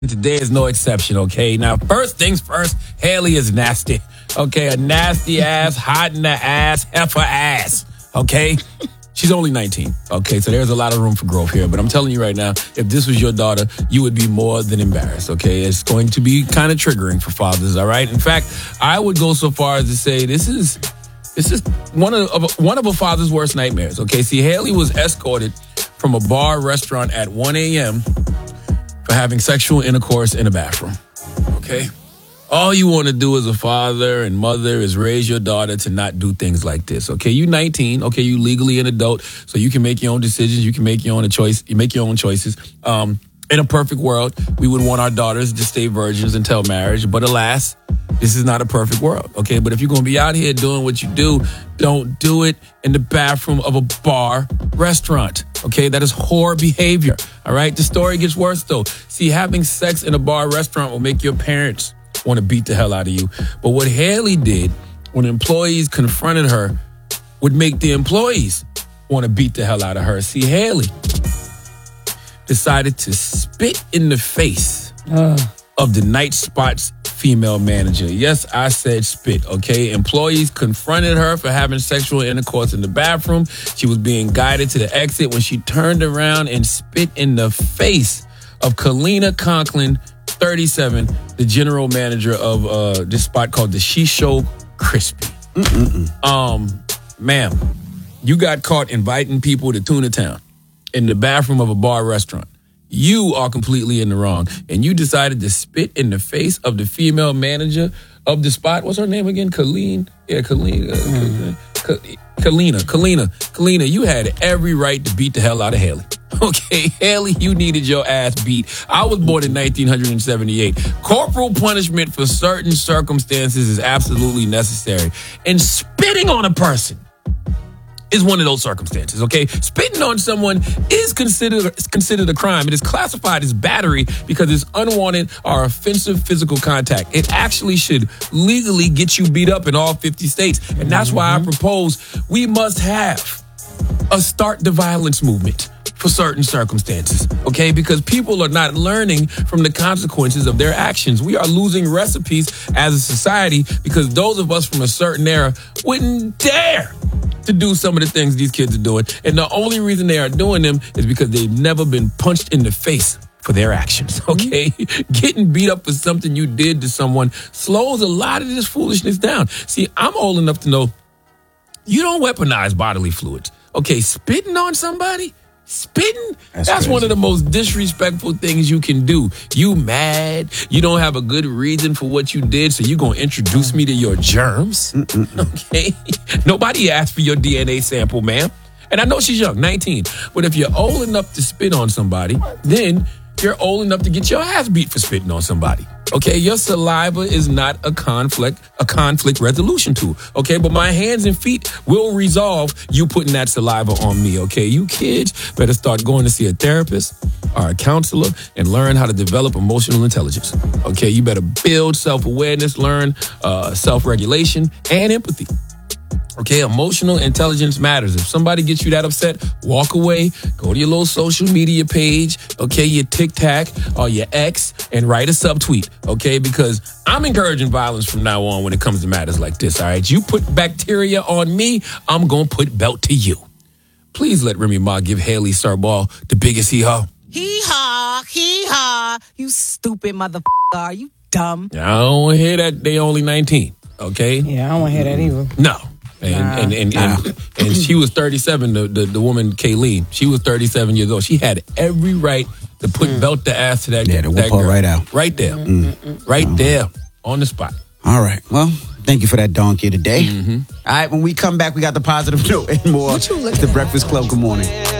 Today is no exception, okay? Now, first things first, Haley is nasty, okay? A nasty ass, hot in the ass, heifer ass, okay? She's only 19, okay? So there's a lot of room for growth here. But I'm telling you right now, if this was your daughter, you would be more than embarrassed, okay? It's going to be kind of triggering for fathers, all right? In fact, I would go so far as to say this is one of a father's worst nightmares, okay? See, Haley was escorted from a bar restaurant at 1 a.m., for having sexual intercourse in a bathroom, okay? All you want to do as a father and mother is raise your daughter to not do things like this, okay? You 19, okay? You legally an adult, so you can make your own decisions. You can make your own choice. You make your own choices. In a perfect world, we would want our daughters to stay virgins until marriage, but alas, this is not a perfect world, okay? But if you're going to be out here doing what you do, don't do it in the bathroom of a bar restaurant, okay? That is whore behavior, all right? The story gets worse, though. See, having sex in a bar restaurant will make your parents want to beat the hell out of you. But what Haley did when employees confronted her would make the employees want to beat the hell out of her. See, Haley decided to spit in the face of the Night Spot's female manager. Yes, I said spit, okay? Employees confronted her for having sexual intercourse in the bathroom. She was being guided to the exit when she turned around and spit in the face of Kalina Conklin, 37, the general manager of this spot called the Shisho Crispy. Ma'am, you got caught inviting people to Tuna Town in the bathroom of a bar restaurant. You are completely in the wrong. And you decided to spit in the face of the female manager of the spot. What's her name again? Kalina. Kalina, you had every right to beat the hell out of Haley. Okay, Haley, you needed your ass beat. I was born in 1978. Corporal punishment for certain circumstances is absolutely necessary. And spitting on a person is one of those circumstances, okay? Spitting on someone is considered a crime. It is classified as battery because it's unwanted or offensive physical contact. It actually should legally get you beat up in all 50 states. And that's why I propose we must have a start the violence movement for certain circumstances, okay? Because people are not learning from the consequences of their actions. We are losing recipes as a society because those of us from a certain era wouldn't dare to do some of the things these kids are doing. And the only reason they are doing them is because they've never been punched in the face for their actions, okay? Getting beat up for something you did to someone slows a lot of this foolishness down. See, I'm old enough to know you don't weaponize bodily fluids, okay? Spitting on somebody? Spitting? That's one of the most disrespectful things you can do. You mad? You don't have a good reason for what you did, so you gonna introduce me to your germs? Okay? Nobody asked for your DNA sample, ma'am. And I know she's young, 19. But if you're old enough to spit on somebody, then you're old enough to get your ass beat for spitting on somebody. Okay, your saliva is not a conflict resolution tool. Okay, but my hands and feet will resolve you putting that saliva on me. Okay, you kids better start going to see a therapist or a counselor and learn how to develop emotional intelligence. Okay, you better build self-awareness, learn self-regulation and empathy. Okay, emotional intelligence matters. If somebody gets you that upset, walk away, go to your little social media page, okay, your TikTok or your X, and write a subtweet, okay? Because I'm encouraging violence from now on when it comes to matters like this, all right? You put bacteria on me, I'm going to put belt to you. Please let Remy Ma give Haley Sarball the biggest hee-haw. Hee-haw, hee-haw. You stupid motherfucker. Are you dumb? I don't want to hear that they only 19, okay? Yeah, I don't want to hear that either. No. And she was 37, the woman, Kayleen. She was 37 years old. She had every right to put belt the ass to that girl. Yeah, to whoop her right out. Right there. Right there. On the spot. All right. Well, thank you for that donkey today. All right, when we come back, we got the positive note and more. It's the Breakfast Club. Good morning.